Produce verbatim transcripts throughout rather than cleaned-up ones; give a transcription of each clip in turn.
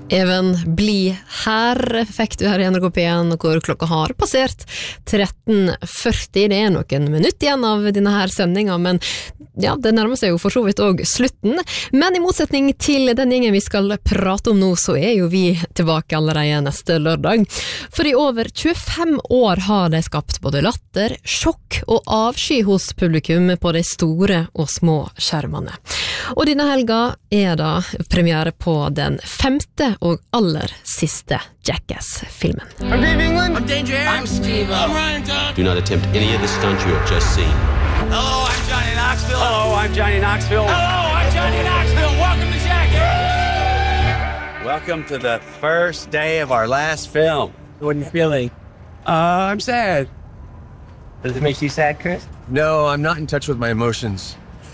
Even, bli her, fikk du her I N R K P en, hvor klokka har passert tretten førti. Det er noen minutt igjen av denne her sendingen, men ja, det nærmer seg jo for så vidt også slutten. Men I motsetning til den gjengen vi skal prate om nå, så er jo vi tilbake allerede neste lørdag. For I over tjuefem år har de skapt både latter, sjokk og avsky hos publikum på de store og små skjermene. Og denne helga er da premiere på den femte og aller siste Jackass-filmen. I'm Dave England. I'm Danger Aaron. I'm Steve. I'm Ryan Dunn. Do not attempt any of the stunts you have just seen. Hello, I'm Johnny Knoxville. Hello, I'm Johnny Knoxville. Hello, I'm Johnny Knoxville. Welcome to Jackass. Welcome to the first day of our last film. What are you feeling? Uh, I'm sad. Does it make you sad, Chris? No, I'm not in touch with my emotions.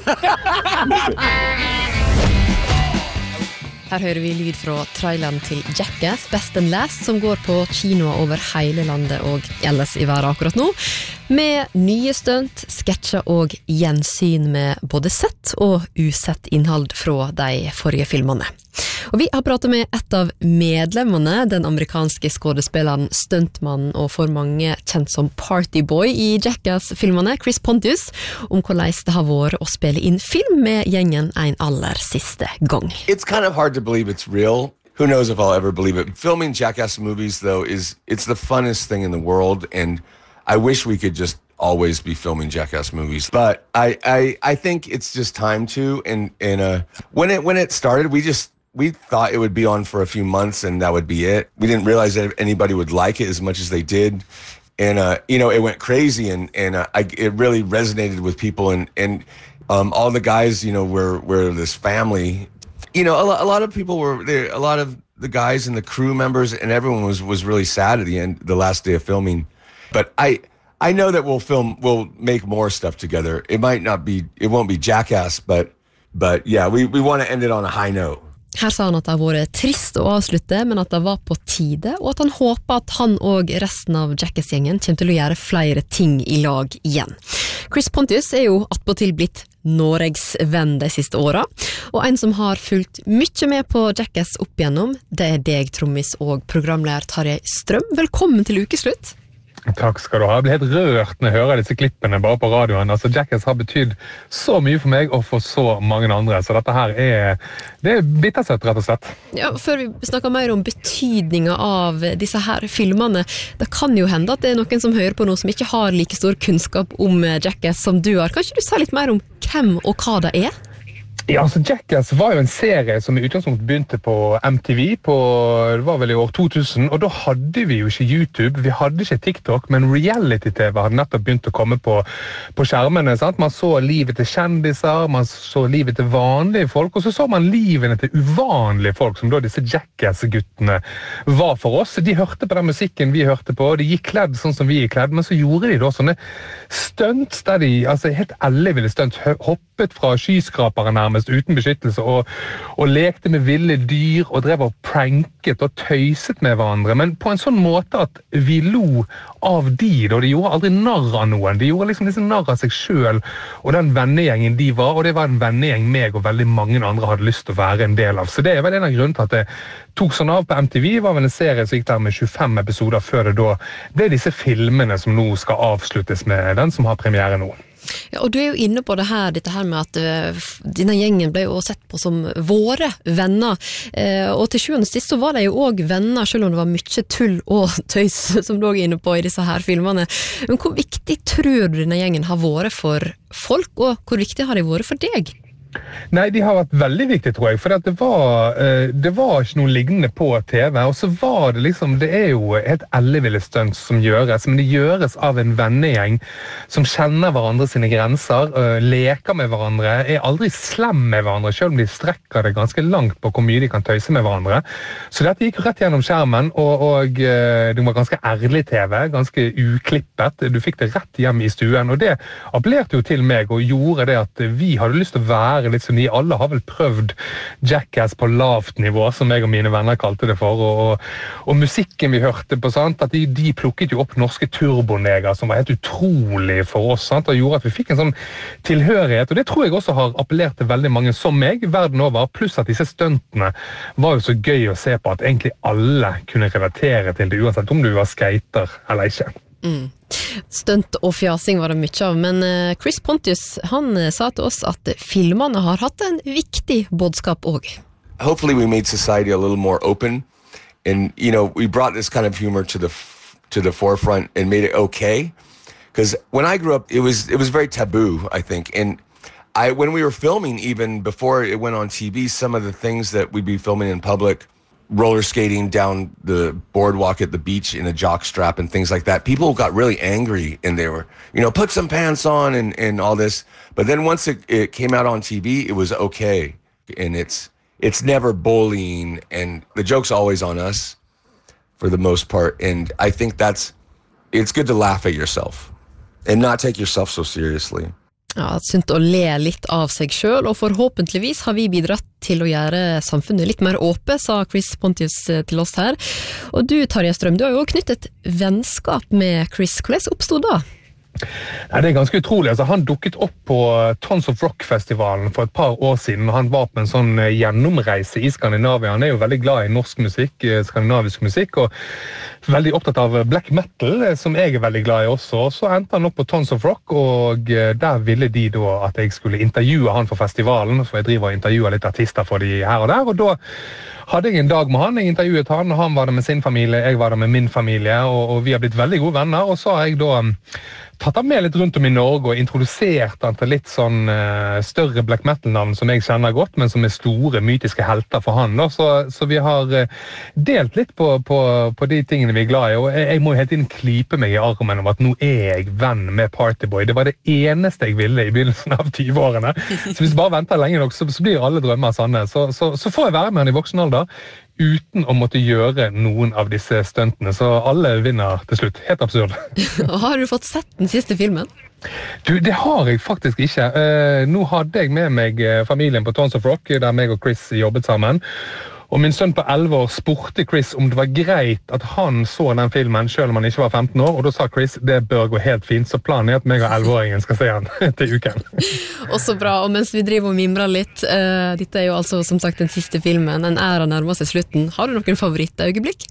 Her hører vi lyd fra traileren til Jackass, Best and Last, som går på kinoer over hele landet og ellers I verden akkurat nå, med nye stunt, sketsjer og gjensyn med både sett og usett innhold fra de forrige filmene. Og vi har pratet med et av medlemmene, den amerikanske skådespilleren, stuntmannen og for mange kjent som Partyboy I Jackass-filmene, Chris Pontius, om hvordan det har vært å spille inn film med gjengen en aller siste gang. It's kind of hard to believe it's real. Who knows if I'll ever believe it. Filming Jackass movies, though, is it's the funnest thing in the world, and I wish we could just always be filming Jackass movies. But I, I, I think it's just time to, and, and uh, when it when it started, we just we thought it would be on for a few months and that would be it. We didn't realize that anybody would like it as much as they did. And, uh, you know, it went crazy and, and uh, I, it really resonated with people. And, and um, all the guys, you know, were, were this family. You know, a, lo- a lot of people were there, a lot of the guys and the crew members and everyone was, was really sad at the end, the last day of filming. But I, I know that we'll film, we'll make more stuff together. It might not be, it won't be Jackass, but, but yeah, we, we want to end it on a high note. Her sa han at det har vært trist å avslutte, men at det var på tide, og at han håper at han og resten av Jackass-gjengen kommer til å gjøre flere ting I lag igjen. Chris Pontius er jo attpåtil blitt Norges venn de siste åra, og en som har fulgt mye med på Jackass opp igjennom, det er deg, trommis og programlærer Tarjei Strøm. Velkommen til ukeslutt. Takk skal du ha. Jeg ble helt rørt når jeg hører disse klippene bare på radioen. Altså, Jackass har betydd så mye for meg og for så mange andre, så dette her er, det er bittersøtt, rett og slett. Ja, før vi snakker mer om betydningen av disse her filmene, det kan jo hende at det er noen som hører på noe som ikke har like stor kunnskap om Jackass som du har. Kan ikke du si litt mer om hvem og hva det er? Ja, altså Jackass var jo en serie som I utgangspunkt begynte på M T V på, det var vel I år to tusen, og da hadde vi jo ikke YouTube, vi hadde ikke TikTok, men reality-tv hadde nettopp begynt å komme på, på skjermene, sant? Man så livet til kjendiser, man så livet til vanlige folk, og så så man livene til uvanlige folk, som da disse Jackass-guttene var for oss. De hørte på den musikken vi hørte på, de gikk kledd sånn som vi gikk kledd, men så gjorde de da sånne stunts der de, altså helt elleville stunts, hoppet fra skyskrapere nærmest, uten beskyttelse, og, og lekte med ville dyr, og drev og pranket og tøyset med hverandre, men på en sånn måte at vi lo av de, og de gjorde aldri narr av noen, de gjorde liksom disse narr av seg selv, og den vennegjengen de var, og det var en vennegjeng meg og veldig mange andre hadde lyst til å være en del av, så det er vel en av grunnen til at det tok sånn av på M T V, var vel en serie som gikk der med tjuefem episoder før det da ble disse filmene som nå skal avsluttes med den som har premiere nå. Ja, og du er jo inne på det her, dette her med at uh, denne gjengen ble jo sett på som våre venner, uh, og til sjuende sist så var de jo også venner, selv om det var mye tull og tøys som du også er inne på I disse her filmene. Men hvor viktig tror du denne gjengen har vært for folk, og hvor viktig har de vært for deg? Nei, de har vært veldig viktige, tror jeg, for det var, det var ikke noe lignende på TV, og så var det liksom, det er jo helt elleville stunts som gjøres, men det gjøres av en vennegjeng som kjenner hverandre sine grenser, leker med hverandre, er aldri slem med hverandre, selv om de strekker det ganske langt på hvor mye de kan tøyse med hverandre. Så dette gikk rett gjennom skjermen, og, og det var ganske ærlig TV, ganske uklippet, du fikk det rett hjem I stuen, og det appellerte jo til meg og gjorde det at vi hadde lyst til å være være litt som de. Alle har vel prøvd Jackass på lavt nivå, som jeg og mine venner kalte det for, og, og, og musikken vi hørte på, sant, at de, de plukket jo opp norske turboneger, som var helt utrolig for oss, sant, og gjorde at vi fikk en sånn tilhørighet, og det tror jeg også har appellert til veldig mange som meg, verden over, pluss at disse stuntene var jo så gøy å se på at egentlig alle kunne relatere til det, uansett om du var skater eller ikke. Mm. Stunt og fjasing var det mye av, men Chris Pontius, han sa til oss at filmene har hatt en viktig budskap også. Hopefully we made society a little more open, and you know, we brought this kind of humor to the to the forefront and made it okay. Because when I grew up, it was it was very taboo, I think, and I when we were filming, even before it went on T V, some of the things that we'd be filming in public, roller skating down the boardwalk at the beach in a jock strap and things like that, people got really angry, and they were, you know, put some pants on and, and all this. But then once it, it came out on T V, it was okay. And it's it's never bullying, and the joke's always on us for the most part. And I think that's, it's good to laugh at yourself and not take yourself so seriously. Ja, sunt å le litt av seg selv, og forhåpentligvis har vi bidratt til å gjøre samfunnet litt mer åpent, sa Chris Pontius til oss her. Og du, Tarjei Strøm, du har jo knyttet vennskap med Chris. Hvordan oppstod da? Nei, det er ganske utrolig. Altså, han dukket opp på Tons of Rock-festivalen for et par år siden. Han var på en sånn gjennomreise i Skandinavia. Han er jo veldig glad i norsk musikk, skandinavisk musikk, og veldig opptatt av black metal, som jeg er veldig glad i også. Så endte han opp på Tons of Rock, og der ville de da at jeg skulle intervjue han for festivalen, for jeg driver og intervjuer litt artister for de her og der, og da hadde jeg en dag med han, jeg intervjuet han, og han var der med sin familie, jeg var der med min familie, og, og vi har blitt veldig gode venner, og så har jeg da tatt han med litt rundt om i Norge og introdusert han til litt sånn uh, større black metal-navn som jeg kjenner godt, men som er store mytiske helter for han. Da. Så, så vi har uh, delt litt på, på, på de tingene vi er glad i, og jeg, jeg må helt inn klype meg i armen om at nå er jeg venn med Partyboy. Det var det eneste jeg ville i begynnelsen av tyve-årene. Så hvis jeg bare venter lenge nok, så, så blir alle drømmer sanne. Så, så, så får jeg være med han i voksen alder, uten å måtte gjøre noen av disse stuntene, så alle vinner til slutt. Helt absurd. Har du fått sett den siste filmen? Du, det har jeg faktisk ikke. Uh, nå hadde jeg med meg familien på Tons of Rock, der meg og Chris jobbet sammen. Og min sønn på elleve år spurte Chris om det var greit at han så den filmen, selv om han ikke var femten år, og da sa Chris, det bør gå helt fint, så planen er at meg og elleveåringen skal se han til uken. Og så bra, og mens vi driver og mimrer litt, uh, dette er jo altså som sagt den siste filmen, en æra nærmer seg slutten. Har du noen favorittøyeblikk?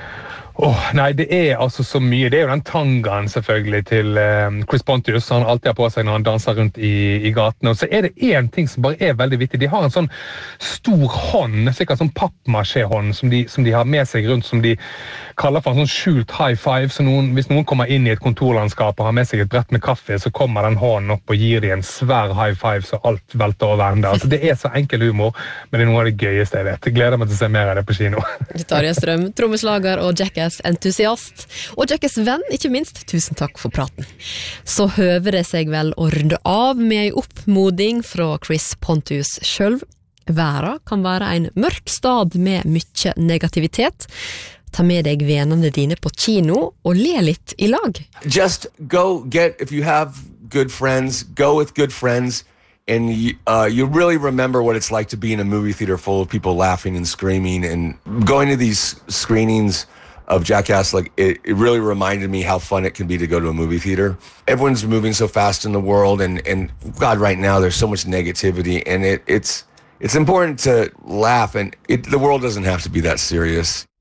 Åh, oh, nei, det er altså så mye. Det er jo den tangaen selvfølgelig til eh, Chris Pontius, han alltid har på seg når han danser rundt i, i gatene. Og så er det en ting som bare er veldig viktig. De har en sånn stor hånd, sikkert sånn pappmaché-hånd, som de, som de har med seg rundt, som de kaller for en sånn skjult high five. Så noen, hvis noen kommer inn i et kontorlandskap og har med seg et brett med kaffe, så kommer den hånden opp og gir de en svær high five, så alt velter over ende. Altså, det er så enkel humor, men det er noe av det gøyeste jeg vet. Jeg gleder meg til å se mer av det på kino. Tarjei Strøm, trommeslager og Jackass-entusiast, og Jackass-venn, ikke minst. Tusen takk for praten. Så høver det seg vel å runde av med en oppmoding fra Chris Pontius selv. Verden kan være en mørk stad med mye negativitet. Ta med deg vennene dine på kino og le litt i lag. Just go get, if you have good friends, go with good friends, and you, uh, you really remember what it's like to be in a movie theater full of people laughing and screaming, and going to these screenings of Jackass, like it, it really reminded me how fun it can be to go to a movie theater. Everyone's moving so fast in the world, and, and God, right now there's so much negativity, and it, it's it's important to laugh, and it, the world doesn't have to be that serious.